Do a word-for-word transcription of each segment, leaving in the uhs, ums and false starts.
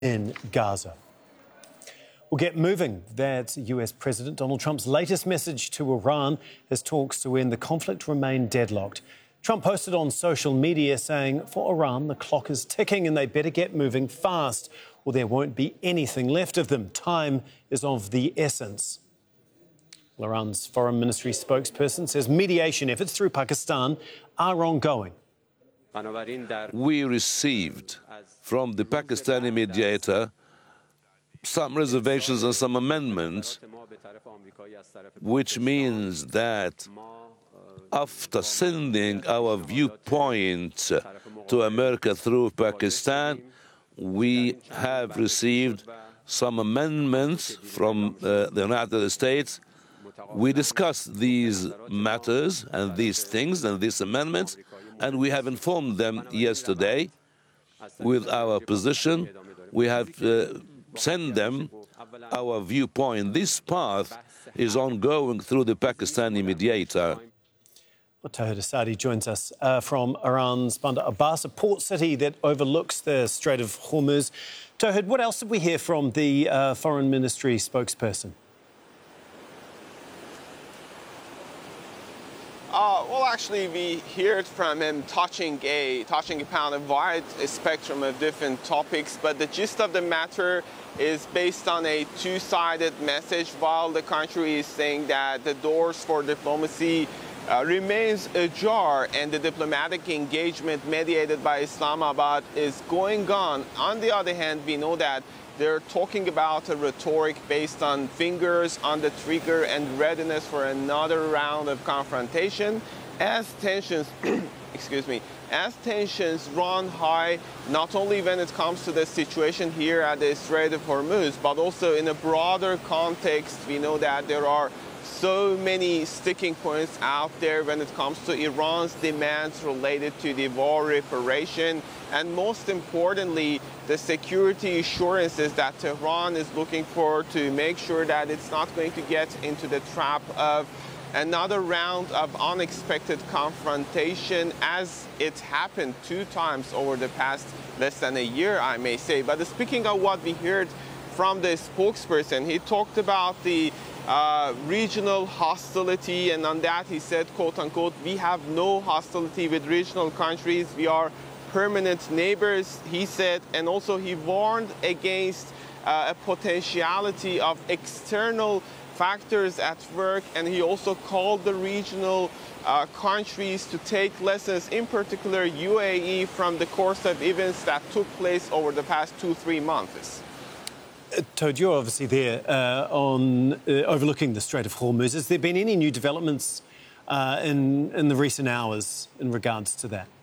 in Gaza. We'll get moving. That's U S President Donald Trump's latest message to Iran as talks to end the conflict remain deadlocked. Trump posted on social media saying, for Iran, the clock is ticking and they better get moving fast or there won't be anything left of them. Time is of the essence. Well, Iran's foreign ministry spokesperson says mediation efforts through Pakistan are ongoing. We received from the Pakistani mediator some reservations and some amendments, which means that after sending our viewpoint to America through Pakistan, we have received some amendments from uh, the United States. We discussed these matters and these things and these amendments, and we have informed them yesterday with our position. We have uh, sent them our viewpoint. This path is ongoing through the Pakistani mediator. Well, Tawhid Asadi joins us uh, from Iran's Bandar Abbas, a port city that overlooks the Strait of Hormuz. Tawhid, what else did we hear from the uh, Foreign Ministry spokesperson? Uh, well, actually, we heard from him touching a touching upon a wide spectrum of different topics, but the gist of the matter is based on a two-sided message. While the country is saying that the doors for diplomacy uh, remains ajar and the diplomatic engagement mediated by Islamabad is going on, on the other hand, we know that they're talking about a rhetoric based on fingers on the trigger and readiness for another round of confrontation as tensions, excuse me, as tensions run high, not only when it comes to the situation here at the Strait of Hormuz, but also in a broader context. We know that there are so many sticking points out there when it comes to Iran's demands related to the war reparation, and most importantly, the security assurances that Tehran is looking for to make sure that it's not going to get into the trap of another round of unexpected confrontation, as it happened two times over the past less than a year, I may say. But speaking of what we heard from the spokesperson, he talked about the uh, regional hostility, and on that he said, quote unquote, we have no hostility with regional countries. We are permanent neighbors, he said, and also he warned against uh, a potentiality of external factors at work, and he also called the regional uh, countries to take lessons, in particular U A E, from the course of events that took place over the past two, three months. Uh, Toad, you're obviously there uh, on uh, overlooking the Strait of Hormuz. Has there been any new developments uh, in, in the recent hours in regards to that?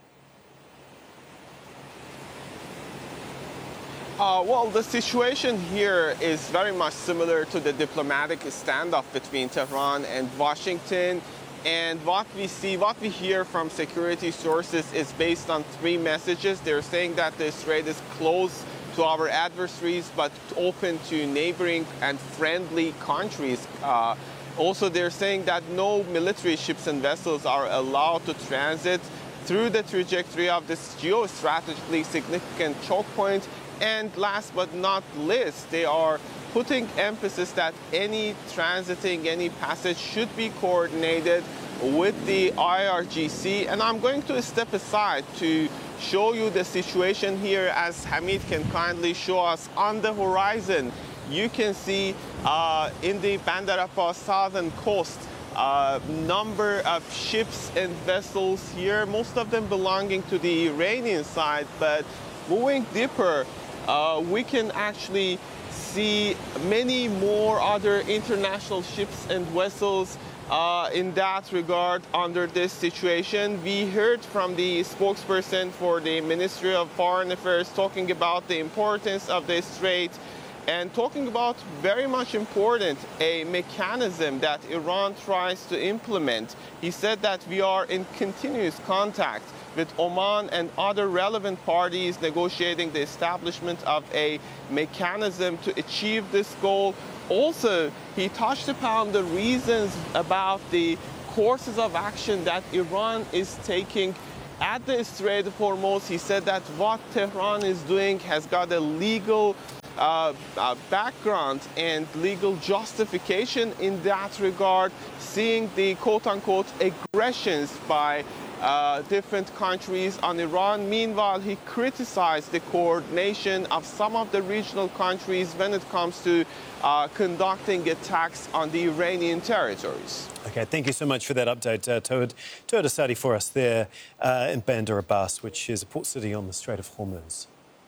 Uh, well, the situation here is very much similar to the diplomatic standoff between Tehran and Washington. And what we see, what we hear from security sources is based on three messages. They're saying that the strait is closed to our adversaries, but open to neighboring and friendly countries. Uh, also, they're saying that no military ships and vessels are allowed to transit through the trajectory of this geostrategically significant choke point. And last but not least, they are putting emphasis that any transiting, any passage should be coordinated with the I R G C. And I'm going to step aside to show you the situation here, as Hamid can kindly show us on the horizon. You can see uh, in the Bandar Abbas southern coast, a uh, number of ships and vessels here, most of them belonging to the Iranian side, but moving deeper, Uh, we can actually see many more other international ships and vessels uh, in that regard under this situation. We heard from the spokesperson for the Ministry of Foreign Affairs talking about the importance of the strait and talking about, very much important, a mechanism that Iran tries to implement. He said that we are in continuous contact with Oman and other relevant parties negotiating the establishment of a mechanism to achieve this goal. Also, he touched upon the reasons about the courses of action that Iran is taking at the Strait of Hormuz. He said that what Tehran is doing has got a legal uh, uh, background and legal justification in that regard, seeing the quote-unquote aggressions by Uh, different countries on Iran. Meanwhile, he criticized the coordination of some of the regional countries when it comes to uh, conducting attacks on the Iranian territories. OK, thank you so much for that update, uh, Tawhid. Tawhid Asadi for us there uh, in Bandar Abbas, which is a port city on the Strait of Hormuz.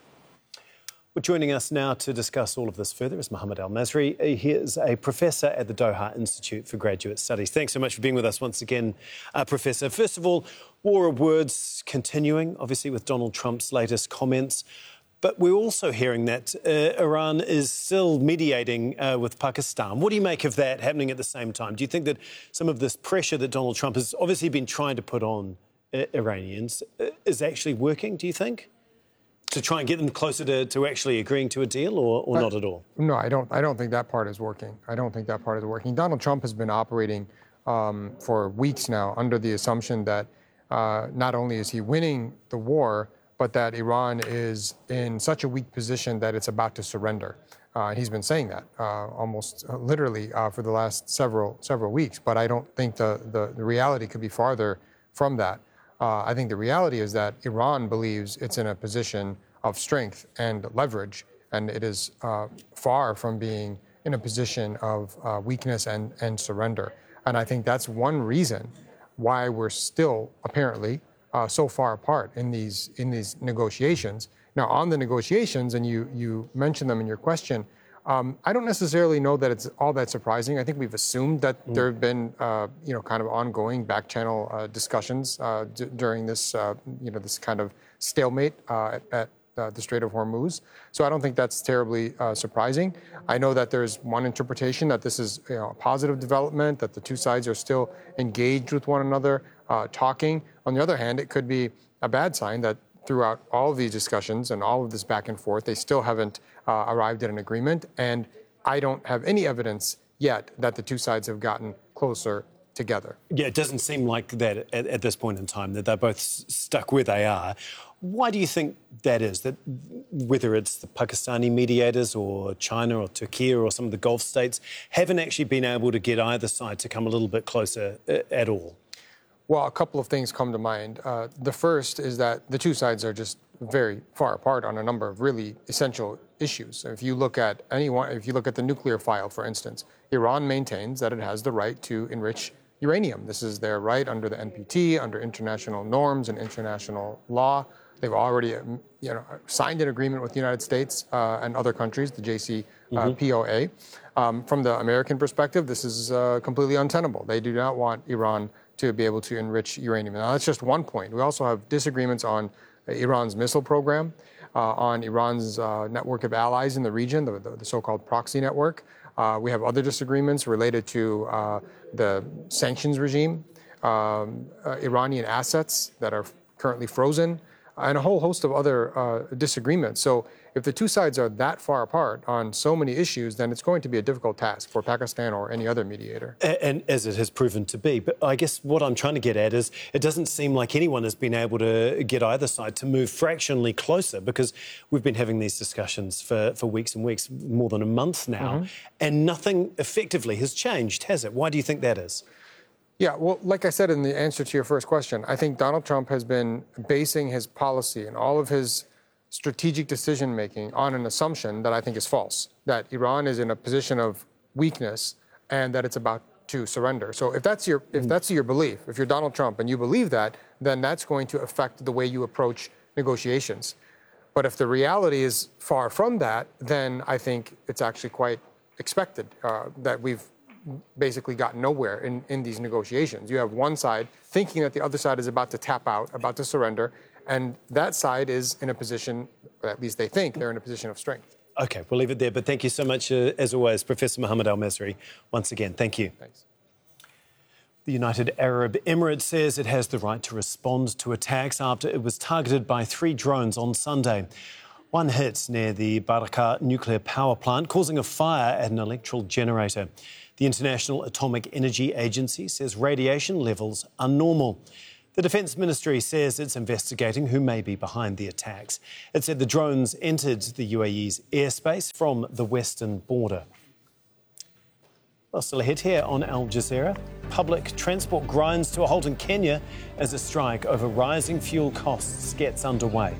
Well, joining us now to discuss all of this further is Mohammed Al-Masri. He is a professor at the Doha Institute for Graduate Studies. Thanks so much for being with us once again, uh, Professor. First of all, war of words continuing, obviously, with Donald Trump's latest comments. But we're also hearing that uh, Iran is still mediating uh, with Pakistan. What do you make of that happening at the same time? Do you think that some of this pressure that Donald Trump has obviously been trying to put on uh, Iranians uh, is actually working, do you think? To try and get them closer to, to actually agreeing to a deal, or, or uh, not at all? No, I don't. I don't think that part is working. I don't think that part is working. Donald Trump has been operating um, for weeks now under the assumption that uh, not only is he winning the war, but that Iran is in such a weak position that it's about to surrender. Uh, he's been saying that uh, almost uh, literally uh, for the last several several weeks. But I don't think the the, the reality could be farther from that. Uh, I think the reality is that Iran believes it's in a position of strength and leverage, and it is uh, far from being in a position of uh, weakness and, and surrender. And I think that's one reason why we're still apparently uh, so far apart in these in these negotiations. Now, on the negotiations, and you you mentioned them in your question, um, I don't necessarily know that it's all that surprising. I think we've assumed that mm. there have been, uh, you know, kind of ongoing back channel uh, discussions uh, d- during this, uh, you know, this kind of stalemate uh, at, at uh, the Strait of Hormuz. So I don't think that's terribly uh, surprising. I know that there's one interpretation that this is, you know, a positive development, that the two sides are still engaged with one another, uh, talking. On the other hand, it could be a bad sign that throughout all of these discussions and all of this back and forth, they still haven't uh, arrived at an agreement. And I don't have any evidence yet that the two sides have gotten closer together. Yeah, it doesn't seem like that at, at this point in time, that they're both s- stuck where they are. Why do you think that is? That whether it's the Pakistani mediators or China or Turkey or some of the Gulf states haven't actually been able to get either side to come a little bit closer uh, at all? Well, a couple of things come to mind. Uh, the first is that the two sides are just very far apart on a number of really essential issues. If you look at any one, if you look at the nuclear file, for instance, Iran maintains that it has the right to enrich uranium. This is their right under the N P T, under international norms and international law. They've already, you know, signed an agreement with the United States uh, and other countries, the J C P O A. Mm-hmm. Um, from the American perspective, this is uh, completely untenable. They do not want Iran to be able to enrich uranium. Now, that's just one point. We also have disagreements on uh, Iran's missile program, uh, on Iran's uh, network of allies in the region, the, the, the so-called proxy network. Uh, we have other disagreements related to uh, the sanctions regime, um, uh, Iranian assets that are currently frozen, and a whole host of other uh, disagreements. So if the two sides are that far apart on so many issues, then it's going to be a difficult task for Pakistan or any other mediator. And, and as it has proven to be. But I guess what I'm trying to get at is it doesn't seem like anyone has been able to get either side to move fractionally closer, because we've been having these discussions for, for weeks and weeks, more than a month now, mm-hmm. and nothing effectively has changed, has it? Why do you think that is? Yeah, well, like I said in the answer to your first question, I think Donald Trump has been basing his policy and all of his strategic decision-making on an assumption that I think is false, that Iran is in a position of weakness and that it's about to surrender. So if that's your if that's your belief, if you're Donald Trump and you believe that, then that's going to affect the way you approach negotiations. But if the reality is far from that, then I think it's actually quite expected uh, that we've basically got nowhere in, in these negotiations. You have one side thinking that the other side is about to tap out, about to surrender, and that side is in a position, or at least they think they're in a position of strength. OK, we'll leave it there. But thank you so much, uh, as always, Professor Mohammed Al-Masri. Once again, thank you. Thanks. The United Arab Emirates says it has the right to respond to attacks after it was targeted by three drones on Sunday. One hit near the Barakah nuclear power plant, causing a fire at an electrical generator. The International Atomic Energy Agency says radiation levels are normal. The Defence Ministry says it's investigating who may be behind the attacks. It said the drones entered the U A E's airspace from the western border. Well, still ahead here on Al Jazeera. Public transport grinds to a halt in Kenya as a strike over rising fuel costs gets underway.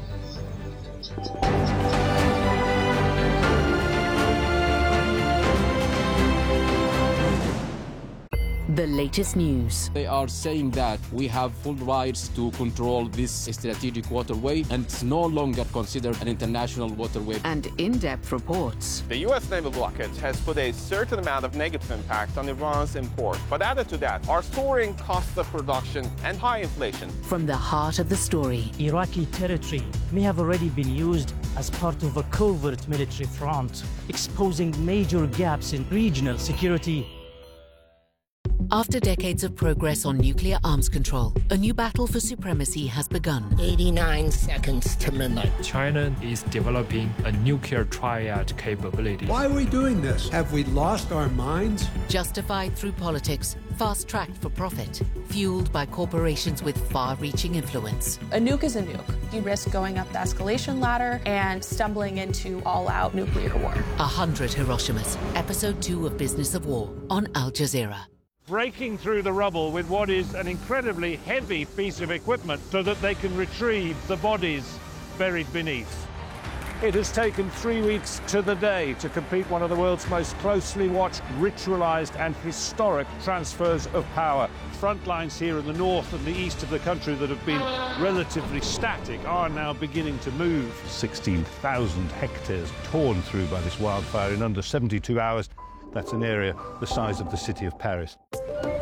The latest news. They are saying that we have full rights to control this strategic waterway and it's no longer considered an international waterway. And in-depth reports. The U S naval blockade has put a certain amount of negative impact on Iran's import. But added to that are soaring costs of production and high inflation. From the heart of the story. Iraqi territory may have already been used as part of a covert military front, exposing major gaps in regional security. After decades of progress on nuclear arms control, a new battle for supremacy has begun. eighty-nine seconds to midnight. China is developing a nuclear triad capability. Why are we doing this? Have we lost our minds? Justified through politics, fast-tracked for profit, fueled by corporations with far-reaching influence. A nuke is a nuke. You risk going up the escalation ladder and stumbling into all-out nuclear war. A hundred Hiroshimas, episode two of Business of War on Al Jazeera. Breaking through the rubble with what is an incredibly heavy piece of equipment so that they can retrieve the bodies buried beneath. It has taken three weeks to the day to complete one of the world's most closely watched, ritualized and historic transfers of power. Front lines here in the north and the east of the country that have been relatively static are now beginning to move. sixteen thousand hectares torn through by this wildfire in under seventy-two hours. That's an area the size of the city of Paris.